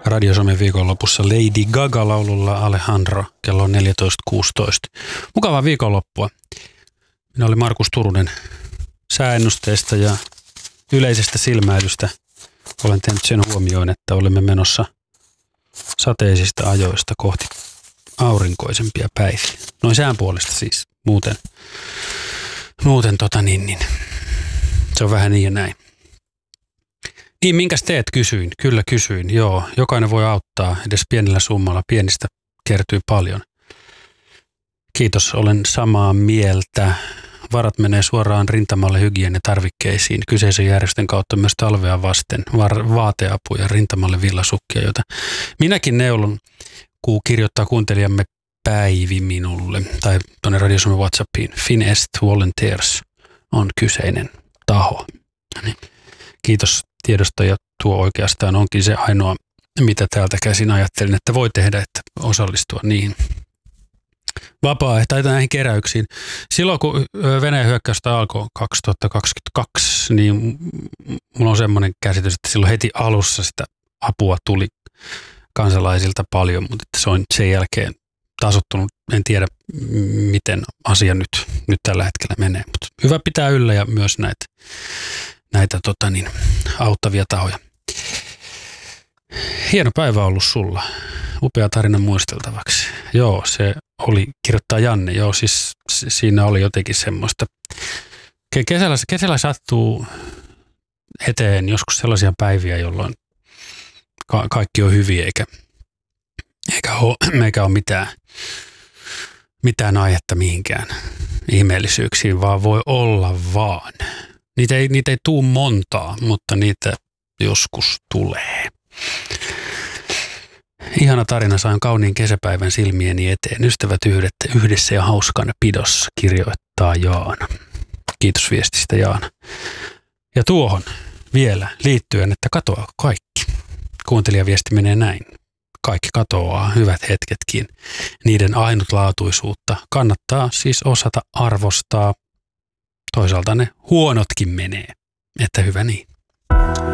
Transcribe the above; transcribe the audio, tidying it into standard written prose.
Radiosomen viikonlopussa Lady Gaga-laululla Alejandro kello on 14.16. Mukavaa viikonloppua. Minä olin Markus Turunen sääennusteesta ja yleisestä silmäilystä. Olen tehnyt sen huomioon, että olemme menossa sateisista ajoista kohti aurinkoisempia päiviä. Noin sään puolesta siis. Muuten se on vähän niin ja näin. Niin, minkäs teet, kysyin. Kyllä kysyin, joo. Jokainen voi auttaa edes pienellä summalla. Pienistä kertyy paljon. Kiitos, olen samaa mieltä. Varat menee suoraan rintamalle hygieniatarvikkeisiin. Kyseisen järjestön kautta myös talvea vasten. Vaateapuja rintamalle villasukkia, joita minäkin neulon, kun kirjoittaa kuuntelijamme Päivi minulle. Tai tuonne Radiosomen WhatsAppiin. Finest Volunteers on kyseinen taho. Niin. Kiitos tiedosta, ja tuo oikeastaan onkin se ainoa, mitä täältä käsin ajattelin, että voi tehdä, että osallistua niihin näihin keräyksiin. Silloin, kun Venäjän hyökkäystä alkoi 2022, niin mulla on semmoinen käsitys, että silloin heti alussa sitä apua tuli kansalaisilta paljon, mutta se on sen jälkeen tasottunut. En tiedä, miten asia nyt tällä hetkellä menee, mutta hyvä pitää yllä ja myös näitä auttavia tahoja. Hieno päivä ollut sulla. Upea tarina muisteltavaksi. Joo, se oli, kirjoittaa Janne. Joo, siis siinä oli jotenkin semmoista. Kesällä sattuu eteen joskus sellaisia päiviä, jolloin kaikki on hyviä eikä ole mitään aihetta mihinkään ihmeellisyyksiin, vaan voi olla vaan. Niitä ei tule montaa, mutta niitä joskus tulee. Ihana tarina, sain kauniin kesäpäivän silmieni eteen. Ystävät yhdessä ja hauskana pidossa, kirjoittaa Jaana. Kiitos viestistä, Jaana. Ja tuohon vielä liittyen, että katoaa kaikki. Kuuntelijaviesti menee näin. Kaikki katoaa, hyvät hetketkin. Niiden ainutlaatuisuutta kannattaa siis osata arvostaa. Toisaalta ne huonotkin menee, että hyvä niin.